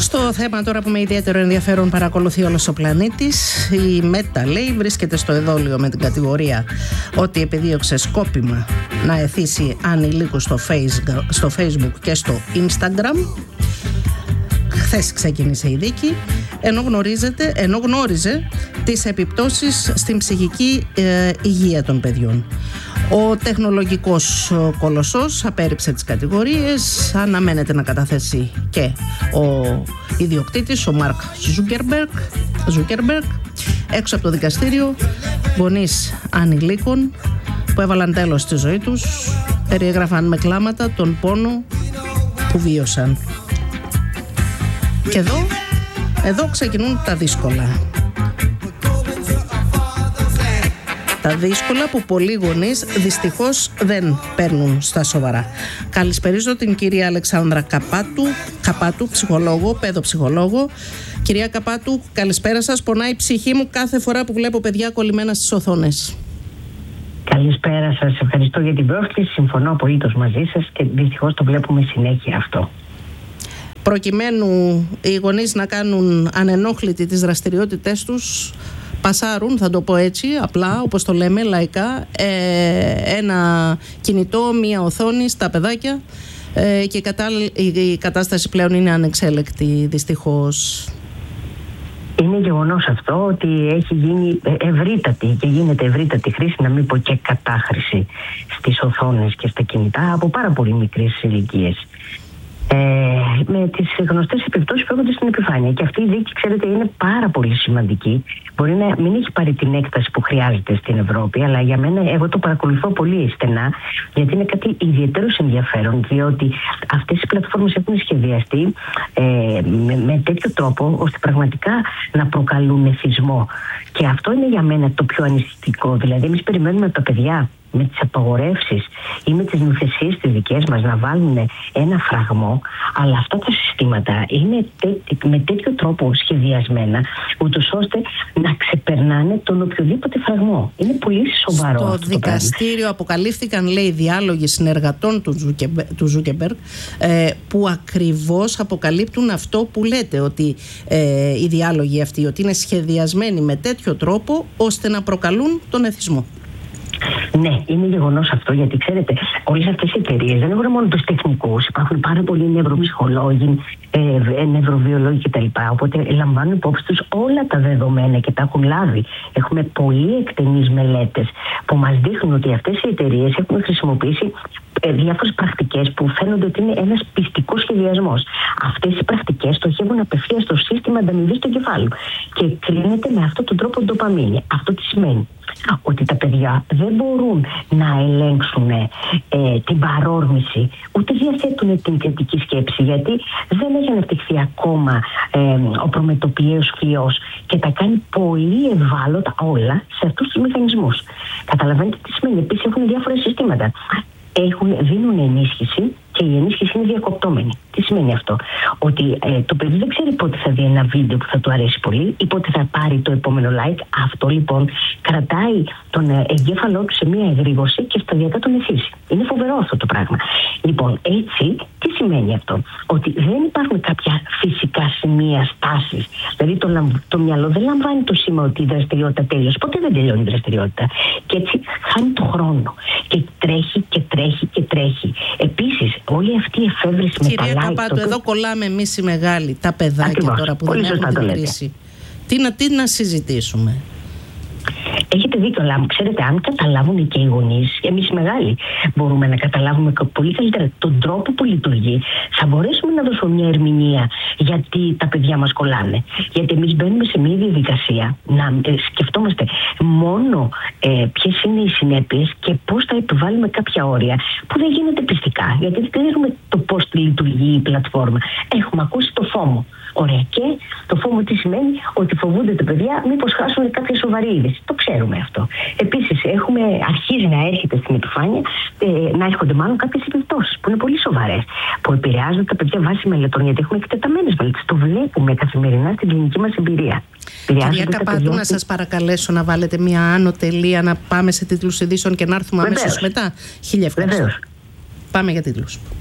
Στο θέμα τώρα που με ιδιαίτερο ενδιαφέρον παρακολουθεί όλος ο πλανήτης, η Μέτα λέει βρίσκεται στο εδόλιο με την κατηγορία ότι επιδίωξε σκόπιμα να εθίσει ανηλίκους στο Facebook και στο Instagram. Χθες ξεκίνησε η δίκη, ενώ γνώριζε τις επιπτώσεις στην ψυχική υγεία των παιδιών. Ο τεχνολογικός κολοσσός απέρριψε τις κατηγορίες. Αναμένεται να καταθέσει και ο ιδιοκτήτης, ο Μάρκ Ζούκερμπεργκ. Έξω από το δικαστήριο, γονείς ανηλίκων που έβαλαν τέλος στη ζωή τους περιέγραφαν με κλάματα τον πόνο που βίωσαν. Και εδώ ξεκινούν τα δύσκολα. Τα δύσκολα που πολλοί γονείς δυστυχώς δεν παίρνουν στα σοβαρά. Καλησπερίζω την κυρία Αλεξάνδρα Καπάτου, ψυχολόγο, παιδοψυχολόγο. Κυρία Καπάτου, καλησπέρα σας. Πονάει η ψυχή μου κάθε φορά που βλέπω παιδιά κολλημένα στις οθόνες. Καλησπέρα σας. Ευχαριστώ για την πρόσκληση. Συμφωνώ απολύτως μαζί σας και δυστυχώς το βλέπουμε συνέχεια αυτό. Προκειμένου οι γονείς να κάνουν ανενόχλητοι τις δραστηριότητες τους, πασάρουν, θα το πω έτσι, απλά, όπως το λέμε, λαϊκά, ένα κινητό, μία οθόνη στα παιδάκια και η κατάσταση πλέον είναι ανεξέλεκτη, δυστυχώς. Είναι γεγονός αυτό ότι έχει γίνει ευρύτατη και γίνεται ευρύτατη χρήση, να μην πω και κατάχρηση στις οθόνες και στα κινητά από πάρα πολύ μικρές ηλικίες. Με τις γνωστές επιπτώσεις που έρχονται στην επιφάνεια. Και αυτή η δίκη, ξέρετε, είναι πάρα πολύ σημαντική. Μπορεί να μην έχει πάρει την έκταση που χρειάζεται στην Ευρώπη, αλλά για μένα, εγώ το παρακολουθώ πολύ στενά, γιατί είναι κάτι ιδιαίτερος ενδιαφέρον, διότι αυτές οι πλατφόρμες έχουν σχεδιαστεί με τέτοιο τρόπο, ώστε πραγματικά να προκαλούν εθισμό. Και αυτό είναι για μένα το πιο ανησυχητικό. Δηλαδή, εμείς περιμένουμε τα παιδιά με τις απαγορεύσεις ή με τις νουθεσίες τις δικές μας να βάλουν ένα φραγμό, αλλά αυτά τα συστήματα είναι με τέτοιο τρόπο σχεδιασμένα, ούτως ώστε να ξεπερνάνε τον οποιοδήποτε φραγμό. Είναι πολύ σοβαρό. Στο αυτό δικαστήριο αποκαλύφθηκαν, λέει, διάλογοι συνεργατών του Ζούκερμπεργκ που ακριβώς αποκαλύπτουν αυτό που λέτε, ότι οι διάλογοι αυτοί ότι είναι σχεδιασμένοι με τέτοιο τρόπο ώστε να προκαλούν τον εθισμό. Ναι, είναι γεγονός αυτό, γιατί ξέρετε, όλες αυτές οι εταιρείες δεν έχουν μόνο τους τεχνικούς, υπάρχουν πάρα πολλοί νευροψυχολόγοι, νευροβιολόγοι κτλ. Οπότε λαμβάνουν υπόψη τους όλα τα δεδομένα και τα έχουν λάβει. Έχουμε πολύ εκτενείς μελέτες που μας δείχνουν ότι αυτές οι εταιρείες έχουν χρησιμοποιήσει διάφορες πρακτικές που φαίνονται ότι είναι ένας πιστικός σχεδιασμός. Αυτές οι πρακτικές στοχεύουν απευθείας στο σύστημα ανταμοιβής του εγκεφάλου και κρίνεται με αυτόν τον τρόπο ντοπαμίνη. Αυτό τι σημαίνει? Ότι τα παιδιά δεν μπορούν να ελέγξουν την παρόρμηση, ούτε διαθέτουν την κριτική σκέψη, γιατί δεν έχει αναπτυχθεί ακόμα ο προμετωπιαίος φλοιός και τα κάνει πολύ ευάλωτα όλα σε αυτούς τους μηχανισμούς. Καταλαβαίνετε τι σημαίνει? Επίσης έχουν διάφορα συστήματα. Δίνουν ενίσχυση και η ενίσχυση είναι διακοπτόμενη. Τι σημαίνει αυτό? Ότι το παιδί δεν ξέρει πότε θα δει ένα βίντεο που θα του αρέσει πολύ ή πότε θα πάρει το επόμενο like. Αυτό λοιπόν κρατάει τον εγκέφαλό του σε μία εγρήγορση και σταδιακά τον εθίσει. Είναι φοβερό αυτό το πράγμα. Λοιπόν, έτσι, τι σημαίνει αυτό? Ότι δεν υπάρχουν κάποια φυσικά σημεία στάσης. Δηλαδή το μυαλό δεν λαμβάνει το σήμα ότι η δραστηριότητα τέλειωσε. Ποτέ δεν τελειώνει η δραστηριότητα. Και έτσι χάνει το χρόνο. Και τρέχει και τρέχει και τρέχει. Επίσης, όλη αυτή η εφεύρεση με τα like. Κυρία Καπάτου, εδώ κολλάμε εμείς οι μεγάλοι, τα παιδάκια. Ακριβώς, τώρα που δεν έχουν την κρίση. Τι να συζητήσουμε? Έχετε δίκιο, αλλά ξέρετε, αν καταλάβουν και οι γονείς, εμείς οι μεγάλοι μπορούμε να καταλάβουμε πολύ καλύτερα τον τρόπο που λειτουργεί, θα μπορέσουμε να δώσουμε μια ερμηνεία γιατί τα παιδιά μας κολλάνε. Γιατί εμείς μπαίνουμε σε μια διαδικασία να σκεφτόμαστε μόνο ποιες είναι οι συνέπειες και πώς θα επιβάλλουμε κάποια όρια που δεν γίνεται πιστικά. Γιατί δεν ξέρουμε το πώς λειτουργεί η πλατφόρμα. Έχουμε ακούσει το φόμο. Ωραία. Και το φόμο τι σημαίνει? Ότι φοβούνται τα παιδιά μήπως χάσουν κάποια σοβαρή είδηση. Το ξέρουμε αυτό. Επίσης, αρχίζει να έρχεται στην επιφάνεια, να έρχονται μάλλον κάποιες επιπτώσεις που είναι πολύ σοβαρές, που επηρεάζουν τα παιδιά βάσει μελετών, γιατί έχουμε εκτεταμένες μελέτες. Το βλέπουμε καθημερινά στην κλινική μας εμπειρία. Κυρία Καπάτου, να σας παρακαλέσω να βάλετε μια άνω τελεία, να πάμε σε τίτλους ειδήσεων και να έρθουμε αμέσως μετά. Χίλια ευχαριστώ. Πάμε για τίτλους.